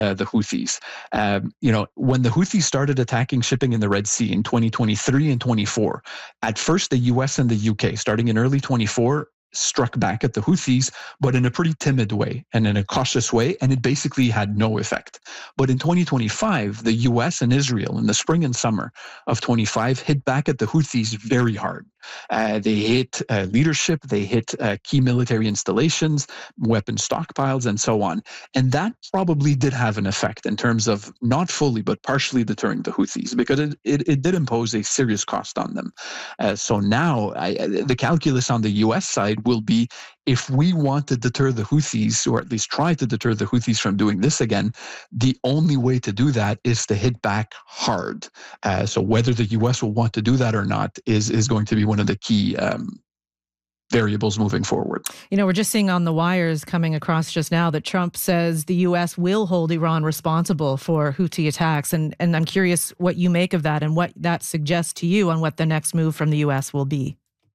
the Houthis. When the Houthis started attacking shipping in the Red Sea in 2023 and 24, at first the US and the UK, starting in early 24, struck back at the Houthis, but in a pretty timid way and in a cautious way, and it basically had no effect. But in 2025, the US and Israel in the spring and summer of 25 hit back at the Houthis very hard. They hit leadership, they hit key military installations, weapon stockpiles, and so on. And that probably did have an effect in terms of not fully, but partially deterring the Houthis, because it did impose a serious cost on them. So now the calculus on the US side will be, if we want to deter the Houthis, or at least try to deter the Houthis from doing this again, the only way to do that is to hit back hard. So whether the US will want to do that or not is going to be one of the key variables moving forward. We're just seeing on the wires coming across just now that Trump says the U.S. will hold Iran responsible for Houthi attacks. And I'm curious what you make of that and what that suggests to you on what the next move from the U.S. will be.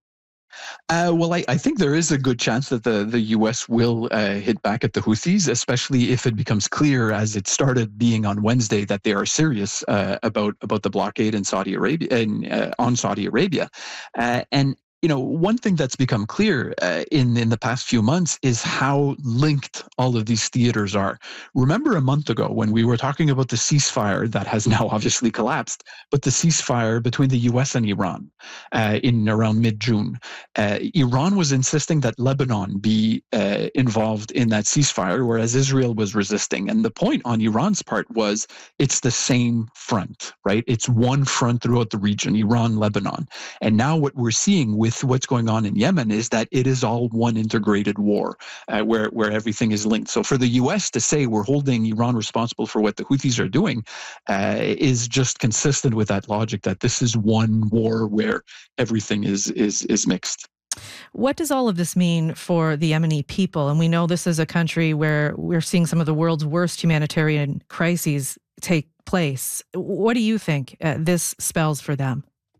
I think there is a good chance that the U.S. will hit back at the Houthis, especially if it becomes clear, as it started being on Wednesday, that they are serious about the blockade in Saudi Arabia on Saudi Arabia. And one thing that's become clear in the past few months is how linked all of these theaters are. Remember a month ago when we were talking about the ceasefire that has now obviously collapsed, but the ceasefire between the US and Iran in around mid-June. Iran was insisting that Lebanon be involved in that ceasefire, whereas Israel was resisting. And the point on Iran's part was it's the same front, right? It's one front throughout the region, Iran, Lebanon. And now what we're seeing with what's going on in Yemen is that it is all one integrated war where everything is linked. So for the U.S. to say we're holding Iran responsible for what the Houthis are doing is just consistent with that logic that this is one war where everything is mixed. What does all of this mean for the Yemeni people? And we know this is a country where we're seeing some of the world's worst humanitarian crises take place. What do you think this spells for them?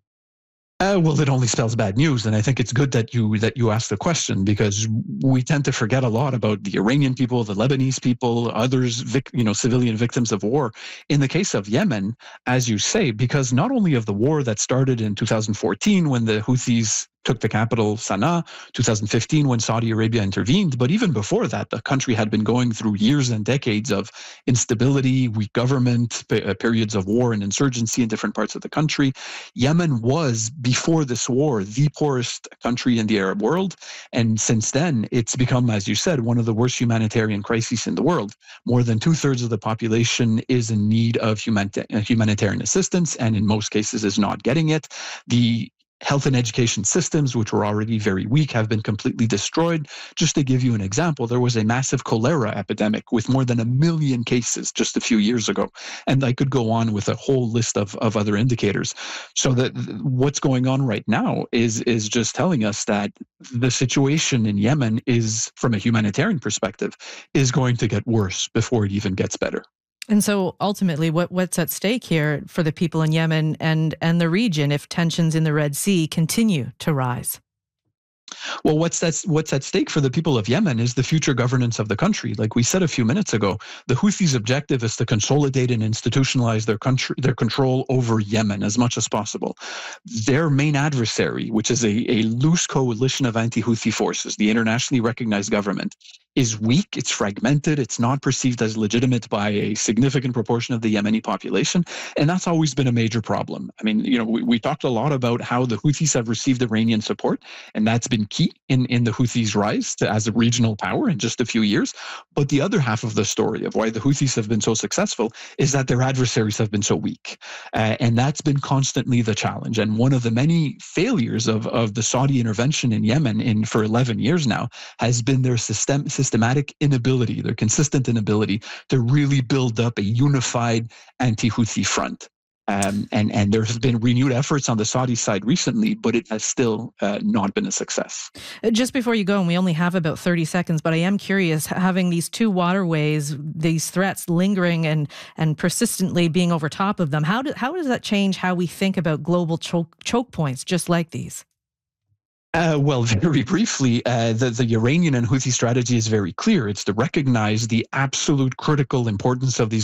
Well, it only spells bad news, and I think it's good that you asked the question, because we tend to forget a lot about the Iranian people, the Lebanese people, others, civilian victims of war. In the case of Yemen, as you say, because not only of the war that started in 2014 when the Houthis took the capital, Sana'a, 2015 when Saudi Arabia intervened, but even before that, the country had been going through years and decades of instability, weak government, periods of war and insurgency in different parts of the country. Yemen was, before this war, the poorest country in the Arab world. And since then, it's become, as you said, one of the worst humanitarian crises in the world. More than 2/3 of the population is in need of humanitarian assistance, and in most cases is not getting it. The health and education systems, which were already very weak, have been completely destroyed. Just to give you an example, there was a massive cholera epidemic with more than 1 million cases just a few years ago. And I could go on with a whole list of other indicators. So that what's going on right now is just telling us that the situation in Yemen is, from a humanitarian perspective, is going to get worse before it even gets better. And so ultimately, what's at stake here for the people in Yemen and the region if tensions in the Red Sea continue to rise? Well, what's at stake for the people of Yemen is the future governance of the country. Like we said a few minutes ago, the Houthis' objective is to consolidate and institutionalize their control over Yemen as much as possible. Their main adversary, which is a loose coalition of anti-Houthi forces, the internationally recognized government, is weak, it's fragmented, it's not perceived as legitimate by a significant proportion of the Yemeni population, and that's always been a major problem. I mean, we talked a lot about how the Houthis have received Iranian support, and that's been key in the Houthis' rise as a regional power in just a few years. But the other half of the story of why the Houthis have been so successful is that their adversaries have been so weak. And that's been constantly the challenge. And one of the many failures of the Saudi intervention in Yemen for 11 years now has been their systematic inability, their consistent inability to really build up a unified anti-Houthi front. And there have been renewed efforts on the Saudi side recently, but it has still not been a success. Just before you go, and we only have about 30 seconds, but I am curious, having these two waterways, these threats lingering and persistently being over top of them, how does that change how we think about global choke points just like these? Well, very briefly, the Iranian and Houthi strategy is very clear. It's to recognize the absolute critical importance of these